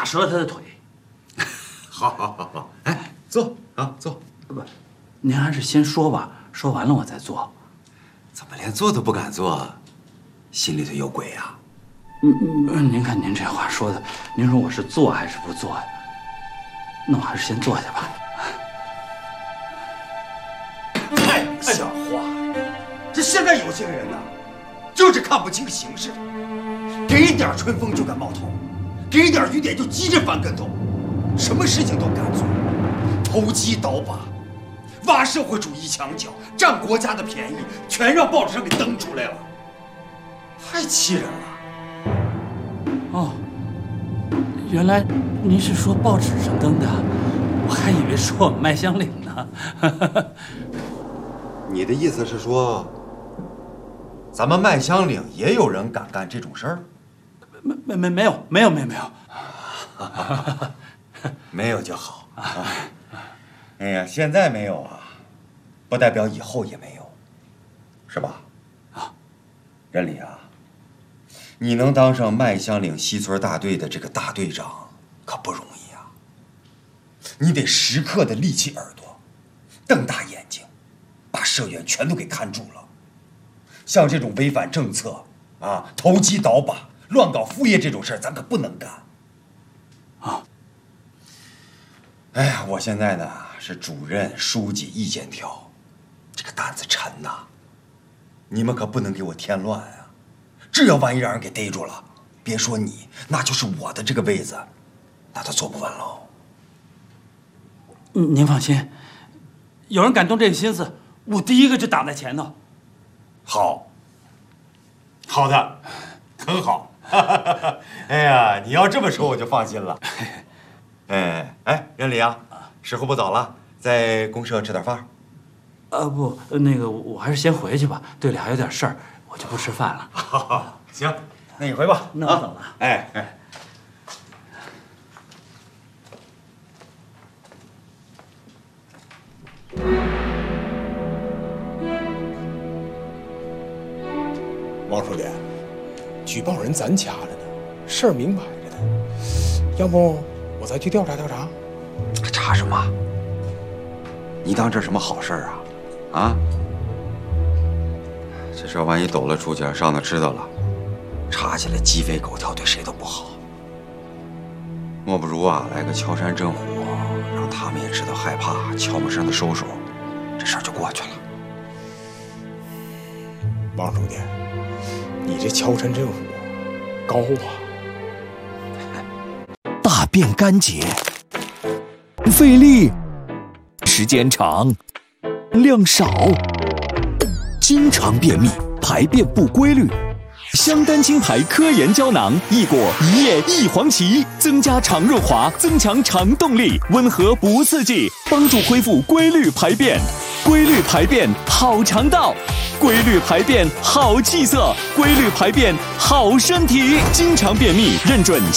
折了他的腿。 好，哎，坐啊，坐。 不，您还是先说吧，说完了我再做。 怎么连坐都不敢坐？心里头有鬼呀？ 您看您这话说的，您说我是做还是不做呀？那我还是先坐下吧。 太不像话！这现在有些人呐，就是看不清形势，给一点春风就敢冒头，给一点雨点就急着翻跟头，什么事情都敢做，投机倒把，挖社会主义墙角，占国家的便宜，全让报纸上给登出来了，太气人了。 哦，原来您是说报纸上登的，我还以为说我们麦香岭呢。 你的意思是说，咱们麦香岭也有人敢干这种事儿？ 没有， 没有就好。哎呀，现在没有啊，不代表以后也没有，是吧？啊，任理啊，你能当上麦香岭西村大队的这个大队长，可不容易啊。你得时刻的立起耳朵，瞪大眼睛，把社员全都给看住了。像这种违反政策啊、投机倒把、乱搞副业这种事儿，咱可不能干。啊！哎呀，我现在呢是主任、书记、意见条，这个担子沉呐。你们可不能给我添乱啊！这要万一让人给逮住了，别说你，那就是我的这个位子，那都坐不稳喽。 您放心，有人敢动这个心思，我第一个就挡在前头。 好的，很好。哎呀，你要这么说我就放心了。哎，任理啊，时候不早了，在公社吃点饭。 不，那个我还是先回去吧，队里还有点事儿，我就不吃饭了。 好，行，那你回吧。 那我走了。 哎。 王书记，举报人咱掐着呢，事儿明摆着呢，要不我再去调查调查？ 查什么？你当这什么好事儿啊？啊？这事儿万一抖了出去，上头知道了，查起来鸡飞狗跳，对谁都不好。莫不如啊，来个敲山震虎，让他们也知道害怕，悄没声的收手，这事儿就过去了。 王书记，你这敲山震虎高啊！ 大便干结，费力，时间长，量少，经常便秘，排便不规律。香丹青牌科研胶囊，益果一叶一黄芪，增加肠润滑，增强肠动力，温和不刺激，帮助恢复规律排便。规律排便好肠道，规律排便好气色，规律排便好身体。经常便秘，认准